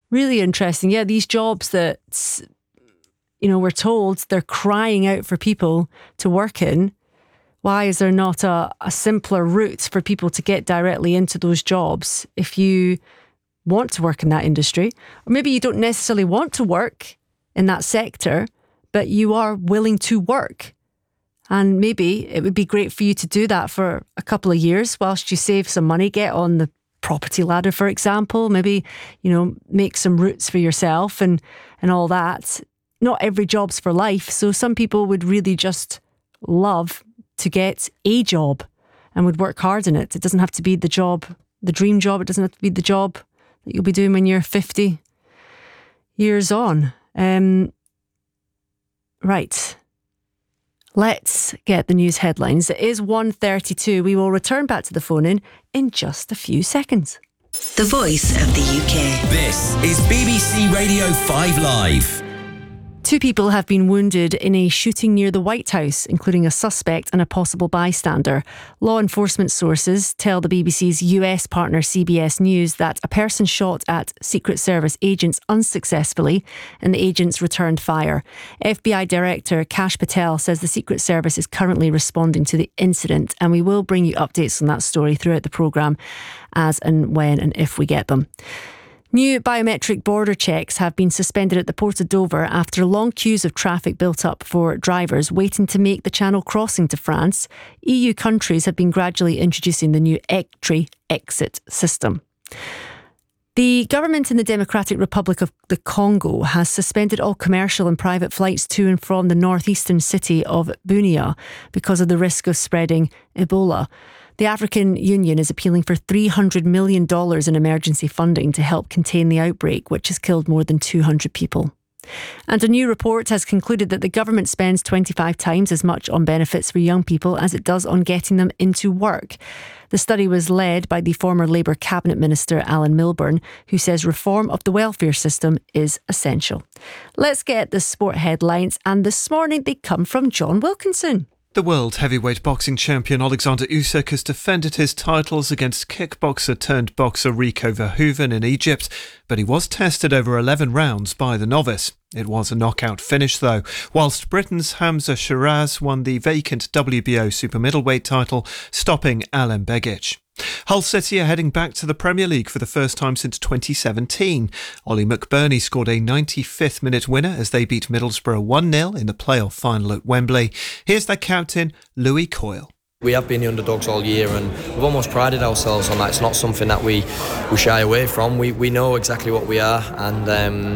Really interesting. Yeah, these jobs that, we're told they're crying out for people to work in. Why is there not a simpler route for people to get directly into those jobs if you want to work in that industry? Or maybe you don't necessarily want to work in that sector, but you are willing to work. And maybe it would be great for you to do that for a couple of years whilst you save some money, get on the property ladder, for example, maybe, make some routes for yourself and all that. Not every job's for life. So some people would really just love to get a job and would work hard in it. It doesn't have to be the job, the dream job. It doesn't have to be the job that you'll be doing when you're 50 years on. Right. Let's get the news headlines. It is 1:32. We will return back to the phone in just a few seconds. The Voice of the UK. This is BBC Radio 5 Live. 2 people have been wounded in a shooting near the White House, including a suspect and a possible bystander. Law enforcement sources tell the BBC's US partner CBS News that a person shot at Secret Service agents unsuccessfully and the agents returned fire. FBI Director Kash Patel says the Secret Service is currently responding to the incident, and we will bring you updates on that story throughout the programme as and when and if we get them. New biometric border checks have been suspended at the Port of Dover after long queues of traffic built up for drivers waiting to make the Channel crossing to France. EU countries have been gradually introducing the new entry exit system. The government in the Democratic Republic of the Congo has suspended all commercial and private flights to and from the northeastern city of Bunia because of the risk of spreading Ebola. The African Union is appealing for $300 million in emergency funding to help contain the outbreak, which has killed more than 200 people. And a new report has concluded that the government spends 25 times as much on benefits for young people as it does on getting them into work. The study was led by the former Labour Cabinet Minister Alan Milburn, who says reform of the welfare system is essential. Let's get the sport headlines, and this morning they come from John Wilkinson. The world heavyweight boxing champion Alexander Usyk has defended his titles against kickboxer-turned-boxer Rico Verhoeven in Egypt, but he was tested over 11 rounds by the novice. It was a knockout finish though, whilst Britain's Hamza Shiraz won the vacant WBO super middleweight title, stopping Alen Begic. Hull City are heading back to the Premier League for the first time since 2017. Ollie McBurney scored a 95th minute winner as they beat Middlesbrough 1-0 in the playoff final at Wembley. Here's their captain, Louis Coyle. We have been the underdogs all year and we've almost prided ourselves on that. It's not something that we shy away from. We know exactly what we are, and